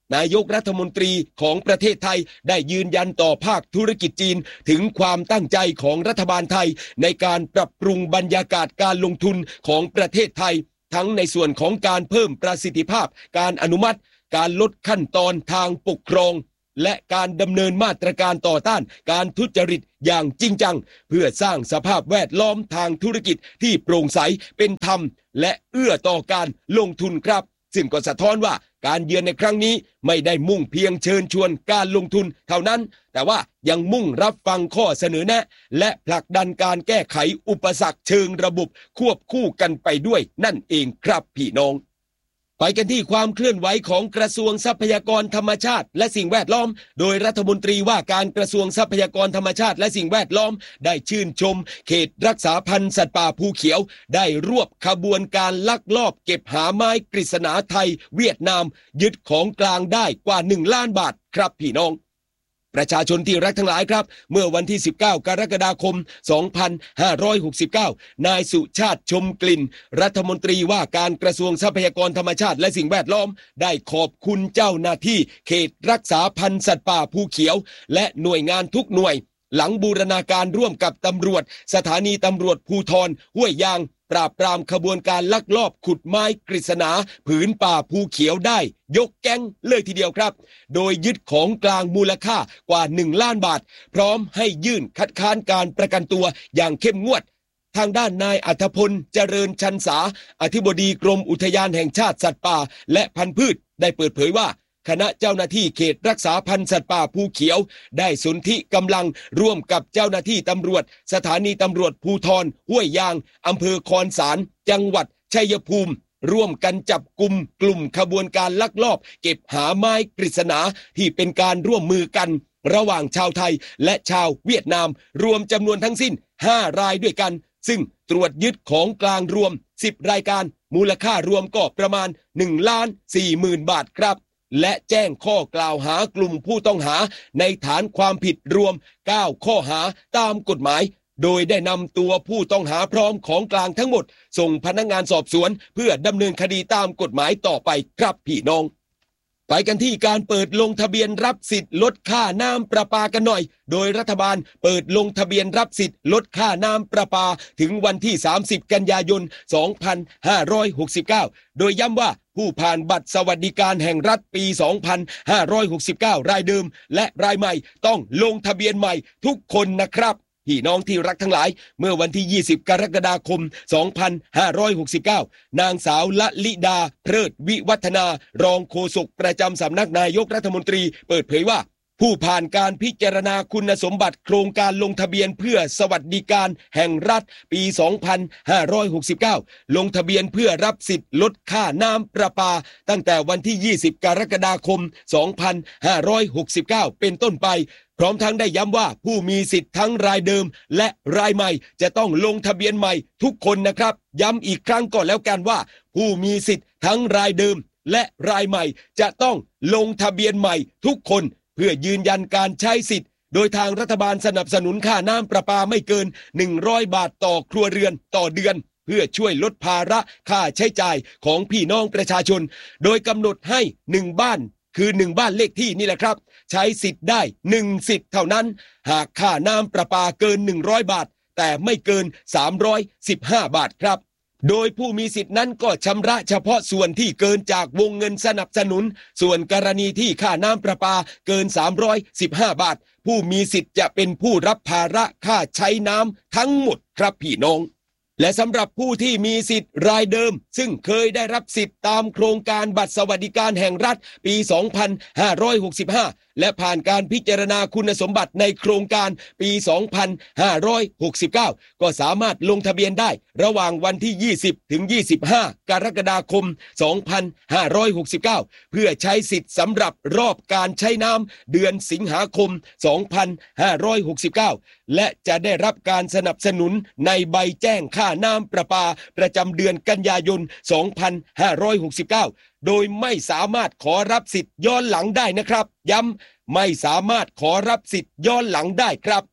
นายกรัฐมนตรีของประเทศไทยได้ยืนยันต่อภาคธุรกิจจีนถึงความตั้งใจของรัฐบาลไทยในการปรับปรุงบรรยากาศการลงทุนของประเทศไทยทั้งในส่วนของการเพิ่มประสิทธิภาพการอนุมัติการลดขั้นตอนทางปกครองและการดำเนินมาตรการต่อต้านการทุจริตอย่างจริงจังเพื่อสร้างสภาพแวดล้อมทางธุรกิจที่โปร่งใสเป็นธรรมและเอื้อต่อการลงทุนครับซึ่งก็สะท้อนว่าการเยือนในครั้งนี้ไม่ได้มุ่งเพียงเชิญชวนการลงทุนเท่านั้นแต่ว่ายังมุ่งรับฟังข้อเสนอแนะและผลักดันการแก้ไขอุปสรรคเชิงระบบควบคู่กันไปด้วยนั่นเองครับพี่น้องไปกันที่ความเคลื่อนไหวของกระทรวงทรัพยากรธรรมชาติและสิ่งแวดล้อมโดยรัฐมนตรีว่าการกระทรวงทรัพยากรธรรมชาติและสิ่งแวดล้อมได้ชื่นชมเขตรักษาพันธุ์สัตว์ป่าภูเขียวได้รวบขบวนการลักลอบเก็บหาไม้กฤษณาไทยเวียดนามยึดของกลางได้กว่าหนึ่งล้านบาทครับพี่น้องประชาชนที่รักทั้งหลายครับเมื่อวันที่สิบเก้ากรกฎาคมสองพันห้าร้อยหกสิบเก้านายสุชาติชมกลิ่นรัฐมนตรีว่าการกระทรวงทรัพยากรธรรมชาติและสิ่งแวดล้อมได้ขอบคุณเจ้าหน้าที่เขตรักษาพันธุ์สัตว์ป่าภูเขียวและหน่วยงานทุกหน่วยหลังบูรณาการร่วมกับตำรวจสถานีตำรวจภูธรห้วยยางปราบปรามขบวนการลักลอบขุดไม้กฤษณาผืนป่าภูเขียวได้ยกแก๊งเลยทีเดียวครับโดยยึดของกลางมูลค่ากว่าหนึ่งล้านบาทพร้อมให้ยื่นคัดค้านการประกันตัวอย่างเข้มงวดทางด้านนายอัธพลเจริญชันษาอธิบดีกรมอุทยานแห่งชาติสัตว์ป่าและพันธุ์พืชได้เปิดเผยว่าคณะเจ้าหน้าที่เขตรักษาพันธุ์สัตว์ป่าภูเขียวได้สนธิกำลังร่วมกับเจ้าหน้าที่ตำรวจสถานีตำรวจภูธรห้วยยางอำเภอคอนสารจังหวัดชัยภูมิร่วมกันจับกุมกลุ่มขบวนการลักลอบเก็บหาไม้กฤษณาที่เป็นการร่วมมือกันระหว่างชาวไทยและชาวเวียดนามรวมจำนวนทั้งสิ้นห้ารายด้วยกันซึ่งตรวจยึดของกลางรวมสิบรายการมูลค่ารวมก็ประมาณหนึ่งล้านสี่หมื่นบาทครับและแจ้งข้อกล่าวหากลุ่มผู้ต้องหาในฐานความผิดรวมเก้าข้อหาตามกฎหมายโดยได้นำตัวผู้ต้องหาพร้อมของกลางทั้งหมดส่งพนักงานสอบสวนเพื่อดำเนินคดีตามกฎหมายต่อไปครับพี่น้องไปกันที่การเปิดลงทะเบียนรับสิทธิ์ลดค่าน้ำประปากันหน่อยโดยรัฐบาลเปิดลงทะเบียนรับสิทธิ์ลดค่าน้ำประปาถึงวันที่สามสิบกันยายนสองพันห้าร้อยหกสิบเก้าโดยย้ำว่าผู้ผ่านบัตรสวัสดิการแห่งรัฐปีสองพันห้าร้อยหกสิบเก้ารายเดิมและรายใหม่ต้องลงทะเบียนใหม่ทุกคนนะครับพี่น้องที่รักทั้งหลายเมื่อวันที่ยี่สิบกรกฎาคมสองพันห้าร้อยหกสิบเก้านางสาวละลิดาเพลิดวิวัฒนารองโฆษกประจำสำนักนายกรัฐมนตรีเปิดเผยว่าผู้ผ่านการพิจารณาคุณสมบัติโครงการลงทะเบียนเพื่อสวัสดิการแห่งรัฐปีสองพันห้าร้อยหกสิบเก้าลงทะเบียนเพื่อรับสิทธิ์ลดค่าน้ำประปาตั้งแต่วันที่ยี่สิบกรกฎาคมสองพันห้าร้อยหกสิบเก้าเป็นต้นไปพร้อมทั้งได้ย้ำว่าผู้มีสิทธิ์ทั้งรายเดิมและรายใหม่จะต้องลงทะเบียนใหม่ทุกคนนะครับย้ำอีกครั้งก่อนแล้วกันว่าผู้มีสิทธิ์ทั้งรายเดิมและรายใหม่จะต้องลงทะเบียนใหม่ทุกคนเพื่อยืนยันการใช้สิทธิ์โดยทางรัฐบาลสนับสนุนค่าน้ำประปาไม่เกินหนึ่งร้อยบาทต่อครัวเรือนต่อเดือนเพื่อช่วยลดภาระค่าใช้จ่ายของพี่น้องประชาชนโดยกำหนดให้หนึ่งบ้านคือหนึ่งบ้านเลขที่นี่แหละครับใช้สิทธิ์ได้หนึ่งสิทธิ์เท่านั้นหากค่าน้ำประปาเกินหนึ่งร้อยบาทแต่ไม่เกินสามร้อยสิบห้าบาทครับโดยผู้มีสิทธินั้นก็ชำระเฉพาะส่วนที่เกินจากวงเงินสนับสนุนส่วนกรณีที่ค่าน้ำประปาเกินสามร้อยสิบห้าบาทผู้มีสิทธิ์จะเป็นผู้รับภาระค่าใช้น้ำทั้งหมดครับพี่น้องและสำหรับผู้ที่มีสิทธิ์รายเดิมซึ่งเคยได้รับสิทธิ์ตามโครงการบัตรสวัสดิการแห่งรัฐปีสองพันห้าร้อยหกสิบห้าและผ่านการพิจารณาคุณสมบัติในโครงการปีสองพันห้าร้อยหกสิบเก้าก็สามารถลงทะเบียนได้ระหว่างวันที่ยี่สิบถึงยี่สิบห้ากรกฎาคมสองพันห้าร้อยหกสิบเก้าเพื่อใช้สิทธิ์สำหรับรอบการใช้น้ำเดือนสิงหาคมสองพันห้าร้อยหกสิบเก้าและจะได้รับการสนับสนุนในใบแจ้งค่าน้ำประปาประจำเดือนกันยายนสองพันห้าร้อยหกสิบเก้าโดยไม่สามารถขอรับสิทธิ์ย้อนหลังได้นะครับย้ำไม่สามารถขอรับสิทธิ์ย้อนหลังได้ครับ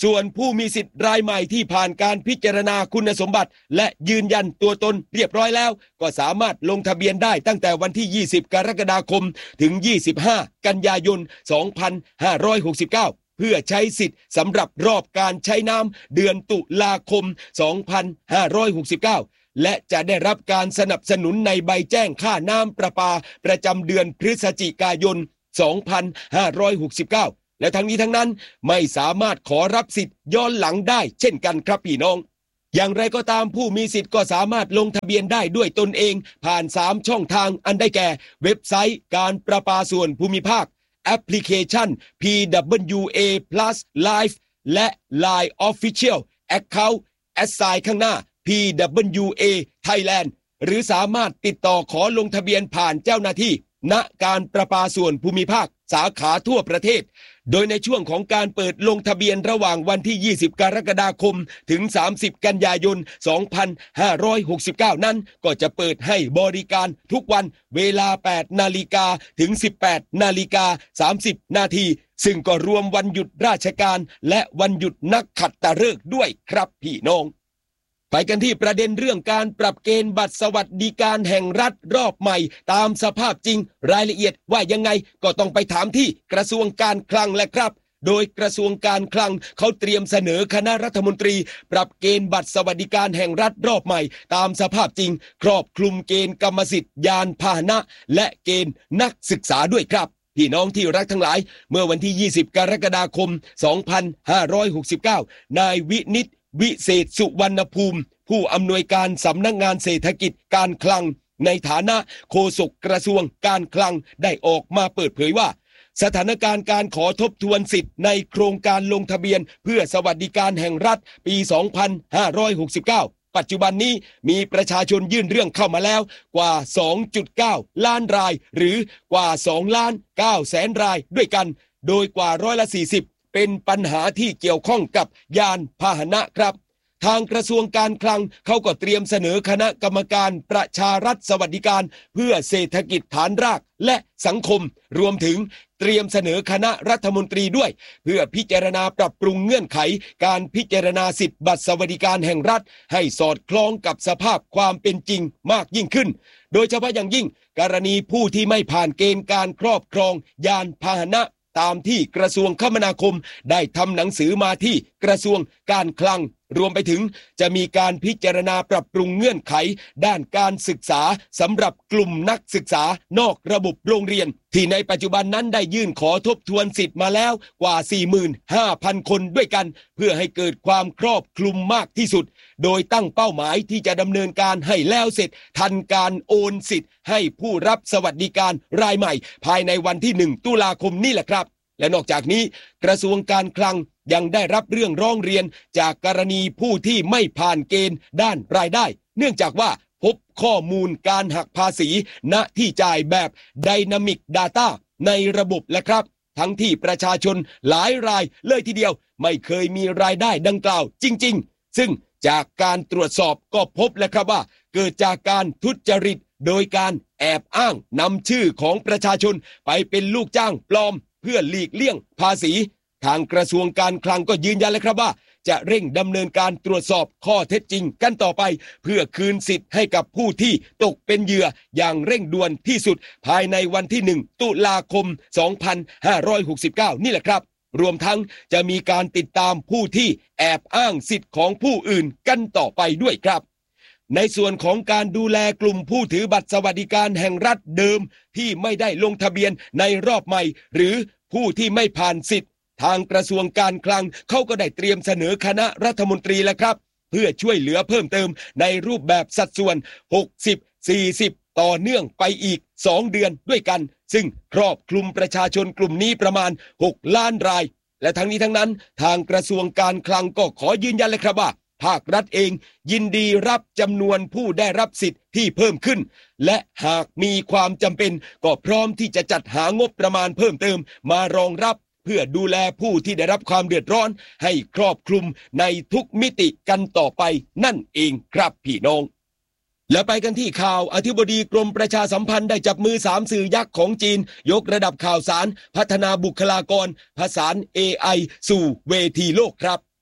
ส่วนผู้มีสิทธิ์รายใหม่ที่ผ่านการพิจารณาคุณสมบัติและยืนยันตัวตนเรียบร้อยแล้วก็สามารถลงทะเบียนได้ตั้งแต่วันที่ยี่สิบกรกฎาคมถึงยี่สิบห้ากันยายนสองพันห้าร้อยหกสิบเก้าเพื่อใช้สิทธิ์สำหรับรอบการใช้น้ำเดือนตุลาคมสองพันห้าร้อยหกสิบเก้าและจะได้รับการสนับสนุนในใบแจ้งค่าน้ำประปาประจำเดือนพฤศจิกายนสองพันห้าร้อยหกสิบเก้าและทั้งนี้ทั้งนั้นไม่สามารถขอรับสิทธิ์ย้อนหลังได้เช่นกันครับพี่น้องอย่างไรก็ตามผู้มีสิทธิ์ก็สามารถลงทะเบียนได้ด้วยตนเองผ่านสามช่องทางอันได้แก่เว็บไซต์การประปาส่วนภูมิภาคแอปพลิเคชัน พี ดับเบิลยู เอ Plus Live และ ไลน์ Official Account แอดไซน์ข้างหน้า พี ดับเบิลยู เอ Thailand หรือสามารถติดต่อขอลงทะเบียนผ่านเจ้าหน้าที่ณการประปาส่วนภูมิภาคสาขาทั่วประเทศโดยในช่วงของการเปิดลงทะเบียนระหว่างวันที่ยี่สิบกรกฎาคมถึงสามสิบกันยายนสองพันห้าร้อยหกสิบเก้านั้นก็จะเปิดให้บริการทุกวันเวลาแปดนาฬิกาถึงสิบแปดนาฬิกาสามสิบนาทีซึ่งก็รวมวันหยุดราชการและวันหยุดนักขัตฤกษ์ด้วยครับพี่น้องไปกันที่ประเด็นเรื่องการปรับเกณฑ์บัตรสวัสดิการแห่งรัฐรอบใหม่ตามสภาพจริงรายละเอียดว่ายังไงก็ต้องไปถามที่กระทรวงการคลังแหละครับโดยกระทรวงการคลังเขาเตรียมเสนอคณะรัฐมนตรีปรับเกณฑ์บัตรสวัสดิการแห่งรัฐรอบใหม่ตามสภาพจริงครอบคลุมเกณฑ์กรรมสิทธิ์ยานพาหนะและเกณฑ์นักศึกษาด้วยครับพี่น้องที่รักทั้งหลายเมื่อวันที่ยี่สิบกรกฎาคมสองพันห้าร้อยหกสิบเก้านายวินิตวิเศษสุวรรณภูมิผู้อำนวยการสำนักงานเศรษฐกิจการคลังในฐานะโฆษกกระทรวงการคลังได้ออกมาเปิดเผยว่าสถานการณ์การขอทบทวนสิทธิ์ในโครงการลงทะเบียนเพื่อสวัสดิการแห่งรัฐปีสองพันห้าร้อยหกสิบเก้าปัจจุบันนี้มีประชาชนยื่นเรื่องเข้ามาแล้วกว่า สองจุดเก้า ล้านรายหรือกว่าสองล้านเก้าแสนรายด้วยกันโดยกว่าร้อยละสี่สิบเป็นปัญหาที่เกี่ยวข้องกับยานพาหนะครับทางกระทรวงการคลังเขาก็เตรียมเสนอคณะกรรมการประชารัฐสวัสดิการเพื่อเศรษฐกิจฐานรากและสังคมรวมถึงเตรียมเสนอคณะรัฐมนตรีด้วยเพื่อพิจารณาปรับปรุงเงื่อนไขการพิจารณาสิทธิบัตรสวัสดิการแห่งรัฐให้สอดคล้องกับสภาพความเป็นจริงมากยิ่งขึ้นโดยเฉพาะอย่างยิ่งกรณีผู้ที่ไม่ผ่านเกณฑ์การครอบครองยานพาหนะตามที่กระทรวงคมนาคมได้ทำหนังสือมาที่กระทรวงการคลังรวมไปถึงจะมีการพิจารณาปรับปรุงเงื่อนไขด้านการศึกษาสำหรับกลุ่มนักศึกษานอกระบบโรงเรียนที่ในปัจจุบันนั้นได้ยื่นขอทบทวนสิทธิ์มาแล้วกว่า สี่หมื่นห้าพัน คนด้วยกันเพื่อให้เกิดความครอบคลุมมากที่สุดโดยตั้งเป้าหมายที่จะดำเนินการให้แล้วเสร็จทันการโอนสิทธิ์ให้ผู้รับสวัสดิการรายใหม่ภายในวันที่หนึ่งตุลาคมนี่แหละครับและนอกจากนี้กระทรวงการคลังยังได้รับเรื่องร้องเรียนจากกรณีผู้ที่ไม่ผ่านเกณฑ์ด้านรายได้เนื่องจากว่าพบข้อมูลการหักภาษีณที่จ่ายแบบ Dynamic Data ในระบบและครับทั้งที่ประชาชนหลายรายเลยทีเดียวไม่เคยมีรายได้ดังกล่าวจริงๆซึ่งจากการตรวจสอบก็พบแล้วครับว่าเกิดจากการทุจริตโดยการแอบอ้างนำชื่อของประชาชนไปเป็นลูกจ้างปลอมเพื่อหลีกเลี่ยงภาษีทางกระทรวงการคลังก็ยืนยันเลยครับว่าจะเร่งดำเนินการตรวจสอบข้อเท็จจริงกันต่อไปเพื่อคืนสิทธิ์ให้กับผู้ที่ตกเป็นเหยื่ออย่างเร่งด่วนที่สุดภายในวันที่หนึ่งตุลาคมสองพันห้าร้อยหกสิบเก้านี่แหละครับรวมทั้งจะมีการติดตามผู้ที่แอบอ้างสิทธิ์ของผู้อื่นกันต่อไปด้วยครับในส่วนของการดูแลกลุ่มผู้ถือบัตรสวัสดิการแห่งรัฐเดิมที่ไม่ได้ลงทะเบียนในรอบใหม่หรือผู้ที่ไม่ผ่านสิทธิ์ทางกระทรวงการคลังเขาก็ได้เตรียมเสนอคณะรัฐมนตรีแล้วครับเพื่อช่วยเหลือเพิ่มเติมในรูปแบบสัดส่วนหกสิบ สี่สิบต่อเนื่องไปอีกสองเดือนด้วยกันซึ่งครอบคลุมประชาชนกลุ่มนี้ประมาณหกล้านรายและทั้งนี้ทั้งนั้นทางกระทรวงการคลังก็ขอยืนยันเลยครับว่าภาครัฐเองยินดีรับจำนวนผู้ได้รับสิทธิ์ที่เพิ่มขึ้นและหากมีความจำเป็นก็พร้อมที่จะจัดหางบประมาณเพิ่มเติมมารองรับเพื่อดูแลผู้ที่ได้รับความเดือดร้อนให้ครอบคลุมในทุกมิติกันต่อไปนั่นเองครับพี่น้องและไปกันที่ข่าวอธิบดีกรมประชาสัมพันธ์ได้จับมือสามสื่อยักษ์ของจีนยกระดับข่าวสารพัฒนาบุคลากรผสาน เอ ไอ สู่เวทีโลกครับ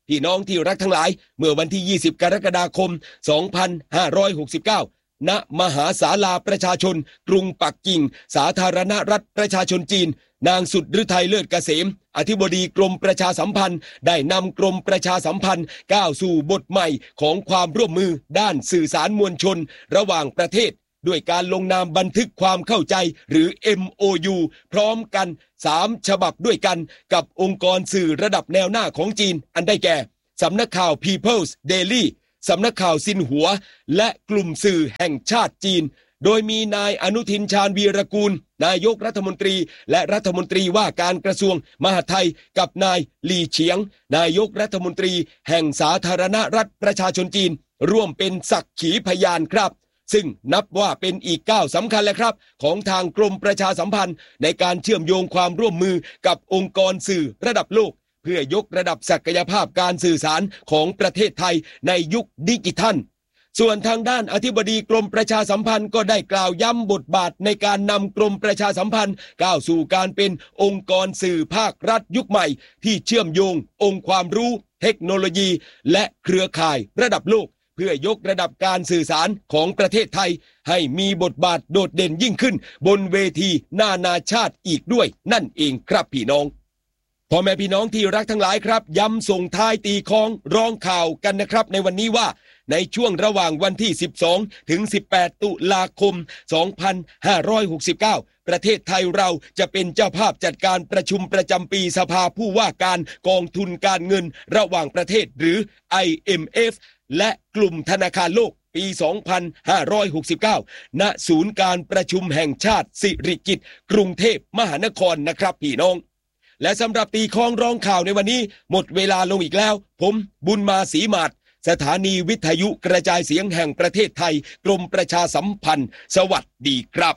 พี่น้องที่รักทั้งหลายเมื่อวันที่ยี่สิบกรกฎาคมสองพันห้าร้อยหกสิบเก้าณมหาศาลาประชาชนกรุงปักกิ่งสาธารณรัฐประชาชนจีนนางสุดฤทัยเลิศเกษมอธิบดีกรมประชาสัมพันธ์ได้นำกรมประชาสัมพันธ์ก้าวสู่บทใหม่ของความร่วมมือด้านสื่อสารมวลชนระหว่างประเทศด้วยการลงนามบันทึกความเข้าใจหรือ เอ็ม โอ ยู พร้อมกันสามฉบับด้วยกันกับองค์กรสื่อระดับแนวหน้าของจีนอันได้แก่สำนักข่าว People's Daily สำนักข่าวซินหัวและกลุ่มสื่อแห่งชาติจีนโดยมีนายอนุทินชาญวีรกูลนายกรัฐมนตรีและรัฐมนตรีว่าการกระทรวงมหาดไทยกับนายหลี่เฉียงนายกรัฐมนตรีแห่งสาธารณรัฐประชาชนจีนร่วมเป็นสักขีพยานครับซึ่งนับว่าเป็นอีกก้าวสำคัญแล้วครับของทางกรมประชาสัมพันธ์ในการเชื่อมโยงความร่วมมือกับองค์กรสื่อระดับโลกเพื่อยกระดับศักยภาพการสื่อสารของประเทศไทยในยุคดิจิทัลส่วนทางด้านอธิบดีกรมประชาสัมพันธ์ก็ได้กล่าวย้ำบทบาทในการนำกรมประชาสัมพันธ์ก้าวสู่การเป็นองค์กรสื่อภาครัฐยุคใหม่ที่เชื่อมโยงองค์ความรู้เทคโนโลยีและเครือข่ายระดับโลกเพื่อยกระดับการสื่อสารของประเทศไทยให้มีบทบาทโดดเด่นยิ่งขึ้นบนเวทีนานาชาติอีกด้วยนั่นเองครับพี่น้องพ่อแม่พี่น้องที่รักทั้งหลายครับย้ำส่งท้ายตีคล้องร้องข่าวกันนะครับในวันนี้ว่าในช่วงระหว่างวันที่สิบสองถึงสิบแปดตุลาคมสองพันห้าร้อยหกสิบเก้าประเทศไทยเราจะเป็นเจ้าภาพจัดการประชุมประจำปีสภาผู้ว่าการกองทุนการเงินระหว่างประเทศหรือ ไอ เอ็ม เอฟ และกลุ่มธนาคารโลกปีสองพันห้าร้อยหกสิบเก้าณศูนย์การประชุมแห่งชาติสิริกิติ์กรุงเทพมหานครนะครับพี่น้องและสำหรับตีคล้องร้องข่าวในวันนี้หมดเวลาลงอีกแล้วผมบุญมาศรีมาศสถานีวิทยุกระจายเสียงแห่งประเทศไทยกรมประชาสัมพันธ์สวัสดีครับ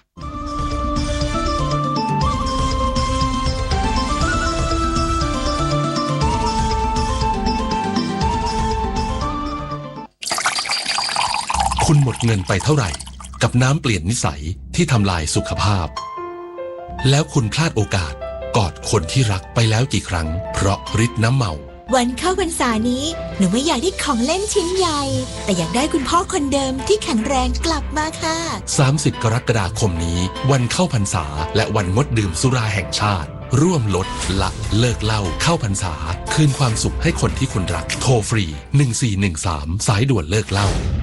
คุณหมดเงินไปเท่าไหร่กับน้ำเปลี่ยนนิสัยที่ทำลายสุขภาพแล้วคุณพลาดโอกาสกอดคนที่รักไปแล้วกี่ครั้งเพราะฤทธิ์น้ำเมาวันเข้าพรรษานี้หนูไม่อยากได้ของเล่นชิ้นใหญ่แต่อยากได้คุณพ่อคนเดิมที่แข็งแรงกลับมาค่ะสามสิบกรกฎาคมนี้วันเข้าพรรษาและวันงดดื่มสุราแห่งชาติร่วมลดละเลิกเหล้าเข้าพรรษาคืนความสุขให้คนที่คุณรักโทรฟรีหนึ่งสี่หนึ่งสามสายด่วนเลิกเหล้า